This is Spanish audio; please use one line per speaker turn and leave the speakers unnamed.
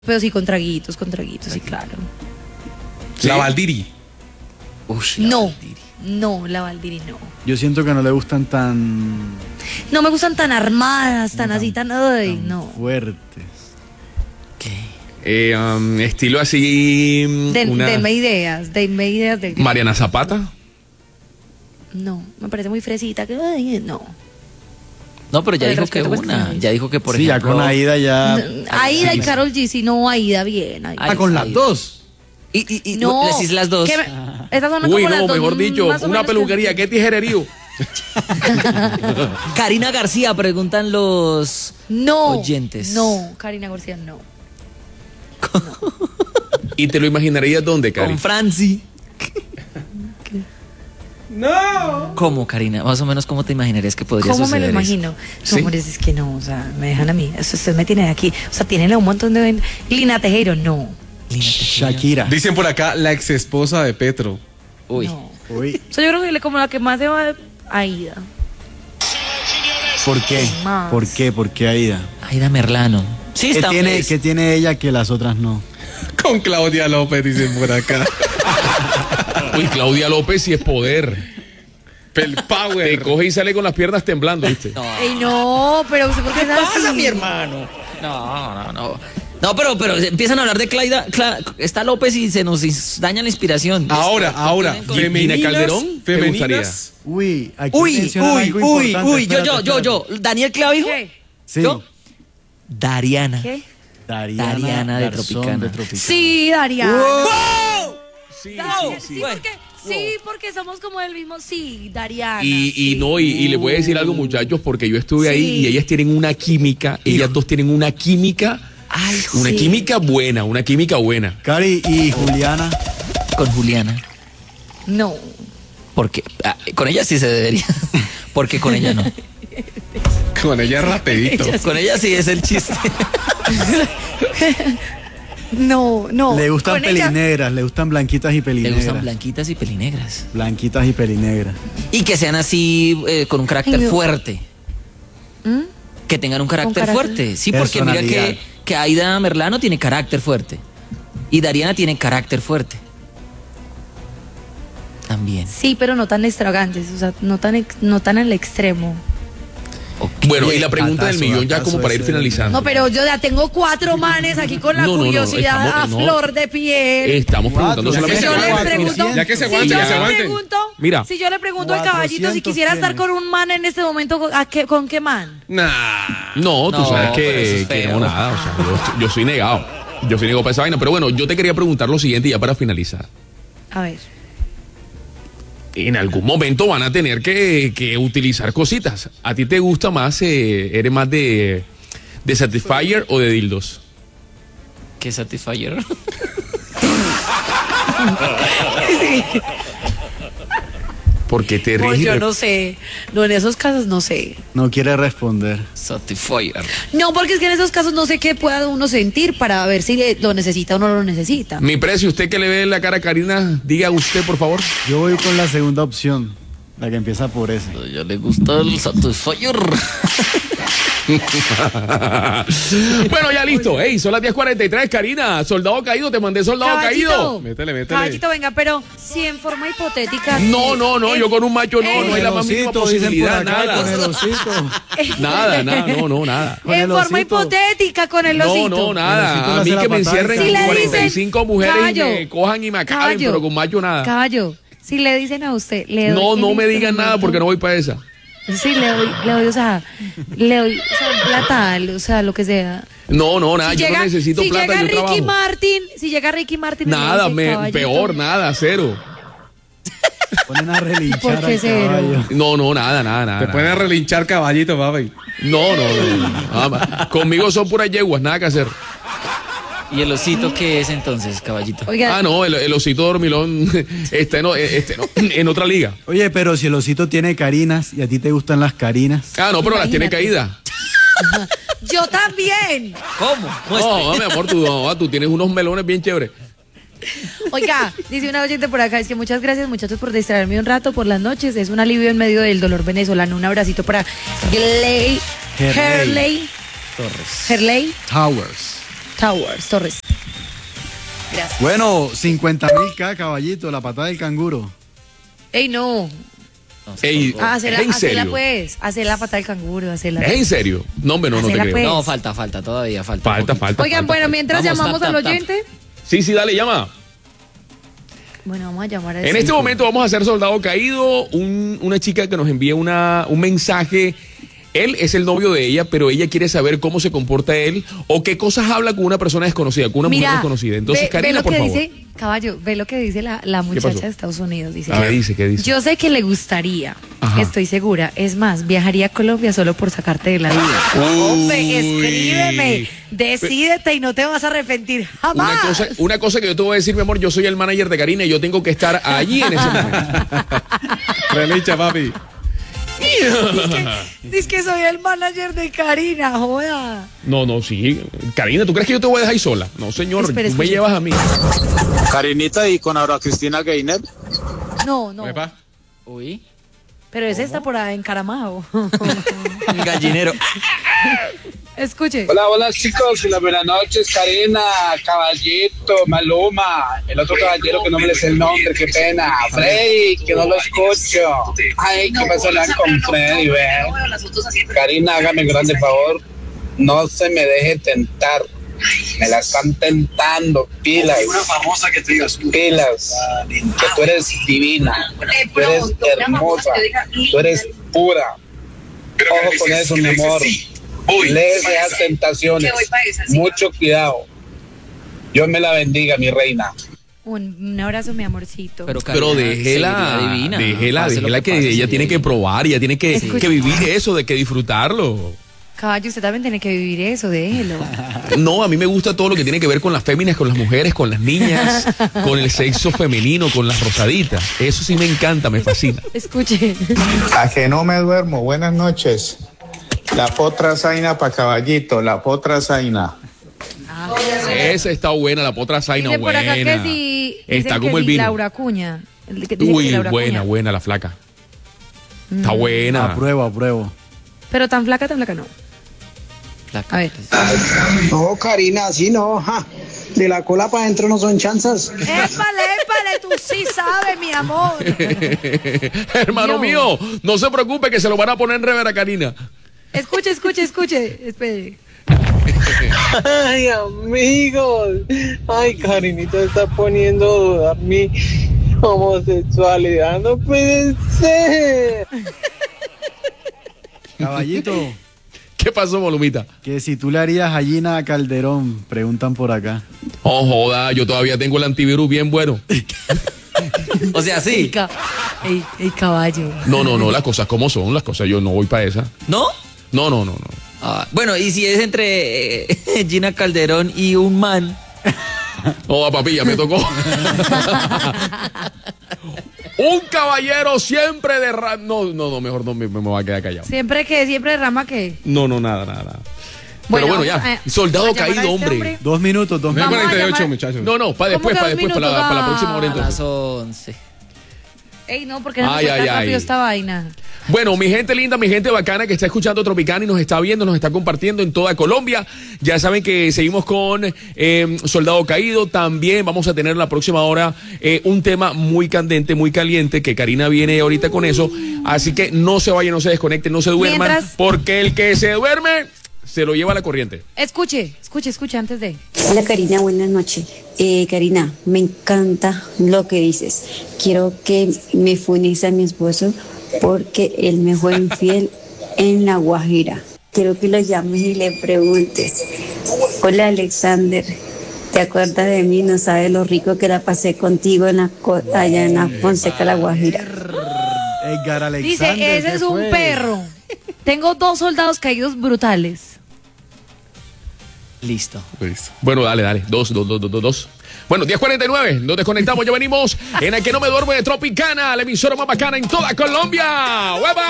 Pero sí, con traguitos, sí, claro.
¿Sí? La Valdiri.
No, la Valdiri no.
Yo siento que no le gustan tan...
No me gustan tan armadas, tan así, tan... Ay, no.
Fuertes.
¿Qué? Estilo así...
Denme ideas de...
Mariana Zapata.
No, me parece muy fresita. Ay, no.
No, pero ya dijo que una. Ya dijo que por
sí,
ejemplo...
ya con Aida ya...
Aida y Karol G, sí, no, Aida bien. Aida.
con las dos.
Y
no,
decís las dos.
Estas son
Uy,
como las
no,
dos,
mejor dicho, una peluquería, ¿qué tijererío?
Karina García, preguntan los oyentes.
No, Karina García no.
¿Y te lo imaginarías dónde, Cari?
Con Franci.
No.
¿Cómo, Karina? Más o menos, ¿cómo te imaginarías que podría
suceder? ¿Cómo me lo imagino?
¿Sí?
No, amores, es que no, o sea, me dejan a mí. Eso usted me tiene aquí. O sea, tienen un montón de... Lina Tejero, no.
Shakira.
Dicen por acá la ex esposa de Petro.
Uy.
No.
Uy.
O sea, yo creo que como la que más se va a Aida.
¿Por qué?
Más.
¿Por qué? ¿Por qué Aida?
Aida Merlano. Sí,
¿Qué tiene ella que las otras no?
Con Claudia López, dicen por acá. Uy, Claudia López sí es poder. El power. Te coge y sale con las piernas temblando, ¿viste?
No.
Ey, no, pero ¿usted por qué es así?
mi hermano? No, pero empiezan a hablar de Claudia. Está López y se nos daña la inspiración.
Ahora,
Femeninas,
Calderón, ¿te gustaría?
Uy, aquí mencionan algo importante.
Yo. Daniel Clavijo.
¿Qué?
Sí.
¿Yo? Dariana.
¿Qué?
Dariana de
Garzón
Tropicana.
Sí, Dariana.
¡Wow!
Sí,
Porque somos como del mismo. Sí, Dariana.
Y le voy a decir algo, muchachos, porque yo estuve ahí y ellas tienen una química. Ellas dos tienen una química. Una química buena.
Cari, ¿y Juliana?
Con Juliana.
No.
Porque con ella sí se debería. Porque con ella no.
Con ella rapidito.
Con ella sí es el chiste.
No.
Le gustan pelinegras, le gustan blanquitas y
Le
pelinegras.
gustan blanquitas y pelinegras.
Blanquitas y pelinegras.
Y que sean así con un carácter fuerte. Que tengan un carácter fuerte. Sí, porque mira que Aida Merlano tiene carácter fuerte. Y Dariana tiene carácter fuerte. También.
Sí, pero no tan extravagantes, o sea, no tan al extremo.
Okay.
Bueno, y la pregunta del millón ya como para ir finalizando.
No, pero yo ya tengo 4 manes aquí con la curiosidad a flor de piel.
Estamos preguntando solamente.
Si yo le pregunto,
ya que se aguanten, Mira.
Si yo le pregunto al caballito si quisiera estar con un man en este momento, ¿con qué man?
No, tú sabes que no, nada. O sea, yo soy negado. Yo soy negado para esa vaina. Pero bueno, yo te quería preguntar lo siguiente ya para finalizar.
A ver.
En algún momento van a tener que utilizar cositas. ¿A ti te gusta más, eres más de Satisfyer o de dildos?
¿Qué Satisfyer?
¿Por qué te ríes?
Yo no sé. No, en esos casos no sé.
No quiere responder.
Satisfyer.
No, porque es que en esos casos no sé qué pueda uno sentir para ver si lo necesita o no lo necesita.
Mi precio, usted que le ve la cara a Karina, diga usted, por favor.
Yo voy con la segunda opción, la que empieza por ese.
A ella le gusta el Satisfyer.
Bueno, ya listo. Ey, son las 10:43, Karina. Soldado caído, te mandé soldado caído. Métele.
Caballito, venga, pero si en forma hipotética.
No, yo con un macho no hay la más mínima posibilidad, nada.
Con el osito.
Nada, nada.
En forma hipotética, con el osito.
No, nada. A mí que me encierren
Si le
45 mujeres
caballo,
y me cojan y me acaben, pero con macho nada.
Caballo, si le dicen a usted, le doy.
No me digan nada porque no voy para esa.
Sí, le doy, o sea, plata, o sea, lo que sea.
No, nada, yo no necesito plata, yo trabajo.
Si llega Ricky Martin.
Nada, peor, nada, cero.
Ponen a relinchar
¿Por qué
al
cero?
caballo.
No, nada.
Te pueden relinchar caballito, papi.
No. Conmigo son puras yeguas, nada que hacer.
¿Y el osito qué es entonces, caballito?
Oiga.
No, el osito dormilón en otra liga.
Oye, pero si el osito tiene carinas y a ti te gustan las carinas.
No, pero las tiene caídas.
Yo también.
¿Cómo?
No, mi amor, tú tienes unos melones bien chéveres.
Oiga, dice una oyente por acá, es que muchas gracias, muchachos, por distraerme un rato por las noches. Es un alivio en medio del dolor venezolano. Un abracito para Herley
Torres.
Herley
Towers.
Towers, Torres. Gracias.
Bueno, 50.000K, caballito, la patada del canguro.
Ey, no.
Ey,
Hacela
¿es en serio?
pues. Hacer la pata del canguro, hacerla.
¿Es en serio? No, hombre, no te
Hacela,
creo.
pues.
No, falta, todavía falta.
Falta.
Oigan, bueno, mientras
Vamos,
llamamos
tap,
al
tap, tap.
oyente.
Sí, dale, llama.
Bueno, vamos a llamar a
En este momento vamos a hacer Soldado Caído, una chica que nos envía un mensaje. Él es el novio de ella, pero ella quiere saber cómo se comporta él o qué cosas habla con una persona desconocida, con una mujer desconocida. Entonces,
ve
Karina,
lo
por
que
favor.
dice, caballo, ve lo que dice la
pasó?
muchacha de Estados Unidos. Dice,
¿Qué dice?
yo sé que le gustaría,
Ajá.
estoy segura. Es más, viajaría a Colombia solo por sacarte de la vida. Hombre, escríbeme, decídete y no te vas a arrepentir jamás.
Una cosa que yo te voy a decir, mi amor, yo soy el manager de Karina y yo tengo que estar allí en ese momento.
Relincha, papi.
Dice que soy el manager de Karina, joda.
No, sí. Karina, ¿tú crees que yo te voy a dejar ahí sola? No, señor,
Espera,
tú me
escuche.
llevas a mí.
Karinita y con Aura Cristina Gainer.
No,
Epa.
Uy,
pero ese está por ahí encaramado.
el gallinero.
Escuche.
Hola chicos, y las buenas noches, Karina, Caballito, Maluma, el otro caballero que no me le sé el nombre, qué pena, Freddy, que no lo escucho. Ay, ¿qué pasó con Freddy, ve? Karina, hágame un grande favor, no se me deje tentar. Me la están tentando, pilas. Una famosa que te digas. Pilas, que tú eres divina, tú eres hermosa, tú eres pura. Ojo con eso, mi amor. Lejos de las tentaciones. Mucho cuidado. Dios me la bendiga, mi reina.
Un abrazo, mi amorcito.
Pero
Karina,
déjela,
seguridad divina.
déjela
Pase lo
que
pase,
ella tiene
seguridad
que
divina.
probar, ella tiene que
Escucha.
vivir eso, de que disfrutarlo.
Caballo, usted también tiene que vivir eso, déjelo.
No, a mí me gusta todo lo que tiene que ver con las féminas, con las mujeres, con las niñas, con el sexo femenino, con las rosaditas. Eso sí me encanta, me fascina.
Escuche.
A que no me duermo. Buenas noches. La potra zaina para caballito, la potra zaina.
Esa está buena, la potra zaina
Dice por
buena.
acá que sí.
Está
dicen
como
que
el
sí,
vino.
Laura Acuña. Dice que
Uy,
Laura Acuña.
buena la flaca. Está buena.
Apruebo.
Pero tan flaca no. A ver.
No, Karina, así no. Ja. De la cola para adentro no son chanzas.
Épale, tú sí sabes, mi amor.
Hermano mío, no se preocupe que se lo van a poner en rever a Karina.
Escuche. Espere.
Ay, amigos. Ay, Karinita está poniendo a dudar mi homosexualidad. No puede ser.
Caballito,
¿Qué pasó, Molumita?
que si tú le harías gallina a Calderón, preguntan por acá.
Oh, joda, yo todavía tengo el antivirus bien bueno.
O sea, sí.
El caballo.
No, las cosas como son, las cosas, yo no voy para esa.
¿No?
No.
Ah, bueno, y si es entre Gina Calderón y un man.
Oh, papi, ya me tocó. Un caballero siempre de No, mejor no me voy a quedar callado.
Siempre derrama que.
No, nada. Pero bueno, ya.
vamos a
Soldado
llamar a
caído,
este
hombre.
2 minutos.
Vamos a
48,
llamar-
muchachos.
No, para
¿Cómo
después,
que
para
2 minutos?
la próxima hora
A las
entonces.
11.
Ey, no, porque no
Ay,
fue tan
ay,
rápido
ay.
esta vaina.
Bueno, mi gente linda, mi gente bacana que está escuchando Tropicana y nos está viendo, nos está compartiendo en toda Colombia. Ya saben que seguimos con Soldado Caído. También vamos a tener la próxima hora un tema muy candente, muy caliente, que Karina viene ahorita con eso. Así que no se vayan, no se desconecten, no se duerman,
Mientras-
porque el que se duerme se lo lleva a la corriente.
Escuche antes de.
Hola Karina, buenas noches. Karina, me encanta lo que dices. Quiero que me funes a mi esposo porque él me fue infiel en La Guajira. Quiero que lo llames y le preguntes. Hola Alexander, ¿te acuerdas de mí? No sabes lo rico que la pasé contigo allá en la Fonseca, La Guajira.
Edgar Alexander.
Dice, ese
¿qué
es un
fue?
perro. Tengo 2 soldados caídos brutales.
Listo.
Bueno, dale. Dos. Bueno, 10:49, nos desconectamos, ya venimos en el que no me duermo de Tropicana, la emisora más bacana en toda Colombia. ¡Hueva!